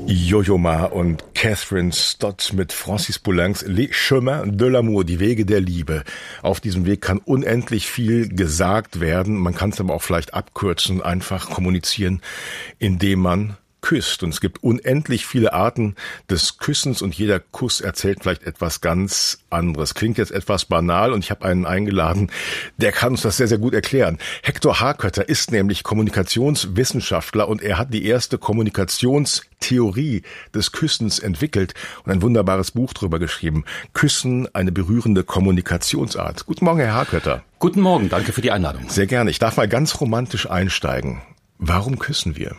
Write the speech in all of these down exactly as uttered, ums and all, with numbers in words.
Yo-Yo Ma und Catherine Stott mit Francis Poulencs Les Chemins de l'Amour, die Wege der Liebe. Auf diesem Weg kann unendlich viel gesagt werden. Man kann es aber auch vielleicht abkürzen, einfach kommunizieren, indem man küsst. Und es gibt unendlich viele Arten des Küssens und jeder Kuss erzählt vielleicht etwas ganz anderes. Klingt jetzt etwas banal und ich habe einen eingeladen, der kann uns das sehr, sehr gut erklären. Hector Harkötter ist nämlich Kommunikationswissenschaftler und er hat die erste Kommunikationstheorie des Küssens entwickelt und ein wunderbares Buch darüber geschrieben. Küssen, eine berührende Kommunikationsart. Guten Morgen, Herr Harkötter. Guten Morgen, danke für die Einladung. Sehr gerne. Ich darf mal ganz romantisch einsteigen. Warum küssen wir?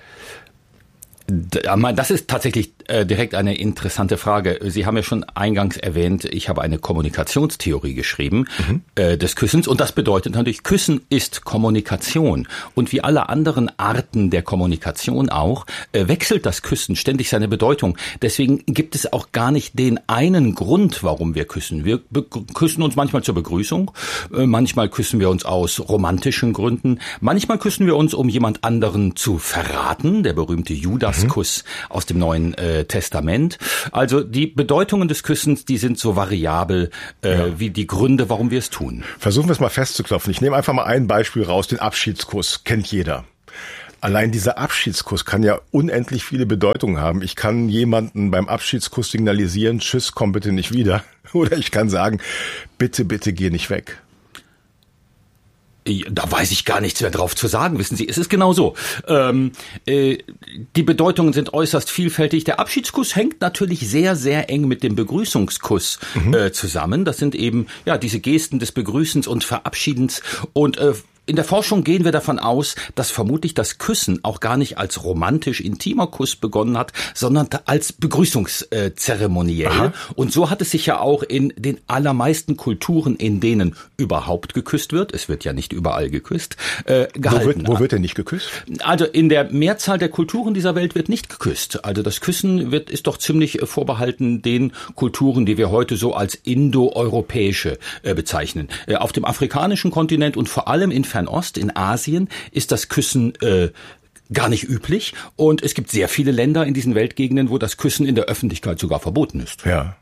Das ist tatsächlich äh, direkt eine interessante Frage. Sie haben ja schon eingangs erwähnt, ich habe eine Kommunikationstheorie geschrieben mhm. äh, des Küssens und das bedeutet natürlich, Küssen ist Kommunikation und wie alle anderen Arten der Kommunikation auch, äh, wechselt das Küssen ständig seine Bedeutung. Deswegen gibt es auch gar nicht den einen Grund, warum wir küssen. Wir be- küssen uns manchmal zur Begrüßung, äh, manchmal küssen wir uns aus romantischen Gründen, manchmal küssen wir uns, um jemand anderen zu verraten, der berühmte Judas Kuss aus dem Neuen äh, Testament. Also die Bedeutungen des Küssens, die sind so variabel äh, ja. wie die Gründe, warum wir es tun. Versuchen wir es mal festzuklopfen. Ich nehme einfach mal ein Beispiel raus, den Abschiedskuss, kennt jeder. Allein dieser Abschiedskuss kann ja unendlich viele Bedeutungen haben. Ich kann jemanden beim Abschiedskuss signalisieren, tschüss, komm bitte nicht wieder. Oder ich kann sagen, bitte, bitte geh nicht weg. Da weiß ich gar nichts mehr drauf zu sagen, wissen Sie. Es ist genau so. Ähm, äh, die Bedeutungen sind äußerst vielfältig. Der Abschiedskuss hängt natürlich sehr, sehr eng mit dem Begrüßungskuss mhm. äh, zusammen. Das sind eben ja diese Gesten des Begrüßens und Verabschiedens und äh, in der Forschung gehen wir davon aus, dass vermutlich das Küssen auch gar nicht als romantisch intimer Kuss begonnen hat, sondern als begrüßungszeremoniell. Aha. Und so hat es sich ja auch in den allermeisten Kulturen, in denen überhaupt geküsst wird, es wird ja nicht überall geküsst, äh, gehalten. Wo wird, wo wird denn nicht geküsst? Also in der Mehrzahl der Kulturen dieser Welt wird nicht geküsst. Also das Küssen wird ist doch ziemlich vorbehalten den Kulturen, die wir heute so als indoeuropäische äh, bezeichnen. Äh, auf dem afrikanischen Kontinent und vor allem in Fernost, in Asien, ist das Küssen äh, gar nicht üblich. Und es gibt sehr viele Länder in diesen Weltgegenden, wo das Küssen in der Öffentlichkeit sogar verboten ist. Ja.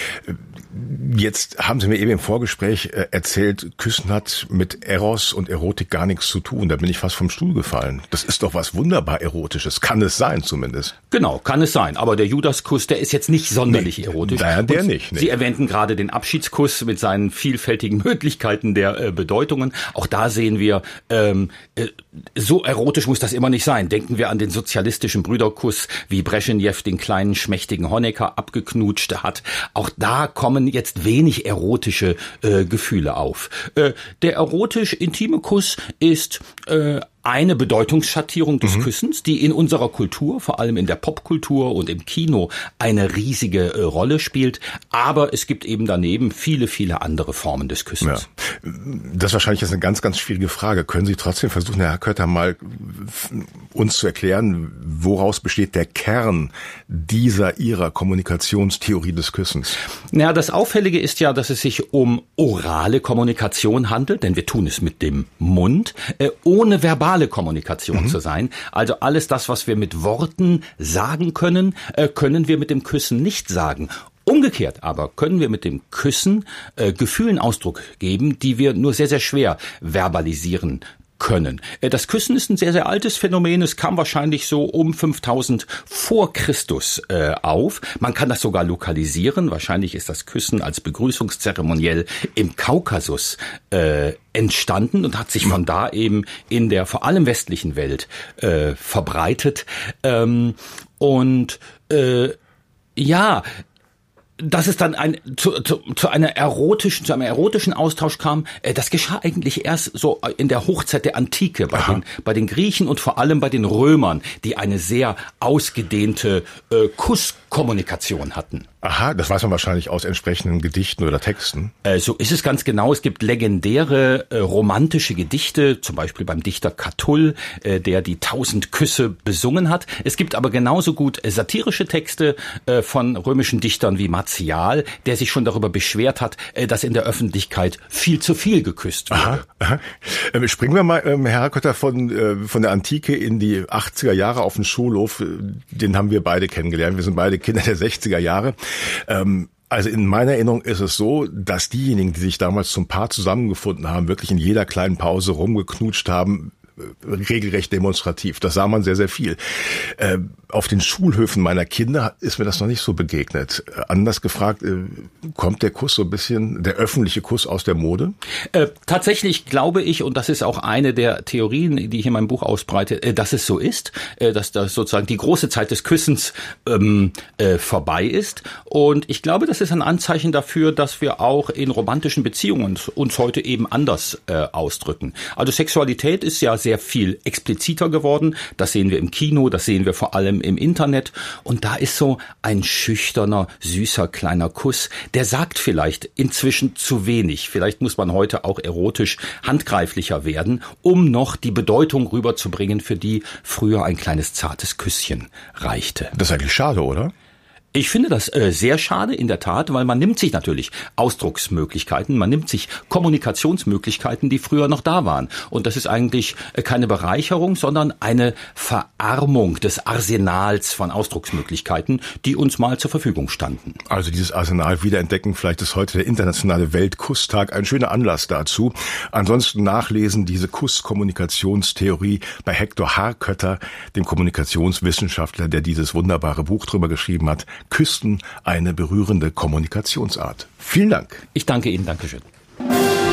Jetzt haben Sie mir eben im Vorgespräch erzählt, Küssen hat mit Eros und Erotik gar nichts zu tun. Da bin ich fast vom Stuhl gefallen. Das ist doch was wunderbar Erotisches. Kann es sein zumindest. Genau, kann es sein. Aber der Judaskuss, der ist jetzt nicht sonderlich nee, erotisch. Der, der nicht. Nee. Sie erwähnten gerade den Abschiedskuss mit seinen vielfältigen Möglichkeiten der äh, Bedeutungen. Auch da sehen wir, ähm, äh, so erotisch muss das immer nicht sein. Denken wir an den sozialistischen Brüderkuss, wie Breschnew den kleinen schmächtigen Honecker abgeknutscht hat. Auch da kommen jetzt wenig erotische äh, Gefühle auf. Äh, der erotisch-intime Kuss ist äh, eine Bedeutungsschattierung des mhm. Küssens, die in unserer Kultur, vor allem in der Popkultur und im Kino, eine riesige äh, Rolle spielt. Aber es gibt eben daneben viele, viele andere Formen des Küssens. Ja. Das ist wahrscheinlich jetzt eine ganz, ganz schwierige Frage. Können Sie trotzdem versuchen, Herr Harkötter, mal uns zu erklären, woraus besteht der Kern dieser Ihrer Kommunikationstheorie des Küssens? Ja, das Auffällige ist ja, dass es sich um orale Kommunikation handelt, denn wir tun es mit dem Mund, äh, ohne verbal Kommunikation mhm. zu sein. Also alles das, was wir mit Worten sagen können, äh, können wir mit dem Küssen nicht sagen. Umgekehrt aber können wir mit dem Küssen äh, Gefühlen Ausdruck geben, die wir nur sehr, sehr schwer verbalisieren können. Das Küssen ist ein sehr, sehr altes Phänomen. Es kam wahrscheinlich so um fünftausend vor Christus äh, auf. Man kann das sogar lokalisieren. Wahrscheinlich ist das Küssen als Begrüßungszeremoniell im Kaukasus äh, entstanden und hat sich von da eben in der vor allem westlichen Welt äh, verbreitet. Ähm, und äh, ja, dass es dann ein, zu, zu, zu einer erotischen, zu einem erotischen Austausch kam, äh, das geschah eigentlich erst so in der Hochzeit der Antike bei den, bei den Griechen und vor allem bei den Römern, die eine sehr ausgedehnte äh, Kusskommunikation hatten. Aha, das weiß man wahrscheinlich aus entsprechenden Gedichten oder Texten. Äh, so ist es ganz genau. Es gibt legendäre äh, romantische Gedichte, zum Beispiel beim Dichter Catull, äh, der die tausend Küsse besungen hat. Es gibt aber genauso gut äh, satirische Texte äh, von römischen Dichtern wie Martial, der sich schon darüber beschwert hat, äh, dass in der Öffentlichkeit viel zu viel geküsst wurde. Aha, aha. Ähm, springen wir mal, ähm, Herr Harkötter, von, äh, von der Antike in die achtziger Jahre auf den Schulhof. Den haben wir beide kennengelernt. Wir sind beide Kinder der sechziger Jahre. Ähm, also in meiner Erinnerung ist es so, dass diejenigen, die sich damals zum Paar zusammengefunden haben, wirklich in jeder kleinen Pause rumgeknutscht haben, regelrecht demonstrativ. Das sah man sehr, sehr viel. Äh, auf den Schulhöfen meiner Kinder ist mir das noch nicht so begegnet. Äh, anders gefragt, äh, kommt der Kuss so ein bisschen, der öffentliche Kuss aus der Mode? Äh, tatsächlich glaube ich, und das ist auch eine der Theorien, die ich in meinem Buch ausbreite, äh, dass es so ist, äh, dass das sozusagen die große Zeit des Küssens ähm, äh, vorbei ist. Und ich glaube, das ist ein Anzeichen dafür, dass wir auch in romantischen Beziehungen uns heute eben anders äh, ausdrücken. Also Sexualität ist ja sehr viel expliziter geworden. Das sehen wir im Kino, das sehen wir vor allem im Internet. Und da ist so ein schüchterner, süßer, kleiner Kuss, der sagt vielleicht inzwischen zu wenig. Vielleicht muss man heute auch erotisch handgreiflicher werden, um noch die Bedeutung rüberzubringen, für die früher ein kleines zartes Küsschen reichte. Das ist eigentlich schade, oder? Ich finde das äh, sehr schade, in der Tat, weil man nimmt sich natürlich Ausdrucksmöglichkeiten, man nimmt sich Kommunikationsmöglichkeiten, die früher noch da waren. Und das ist eigentlich äh, keine Bereicherung, sondern eine Verarmung des Arsenals von Ausdrucksmöglichkeiten, die uns mal zur Verfügung standen. Also dieses Arsenal wiederentdecken, vielleicht ist heute der internationale Weltkusstag ein schöner Anlass dazu. Ansonsten nachlesen diese Kusskommunikationstheorie bei Hektor Harkötter, dem Kommunikationswissenschaftler, der dieses wunderbare Buch drüber geschrieben hat. Küssen, eine berührende Kommunikationsart. Vielen Dank. Ich danke Ihnen, Dankeschön.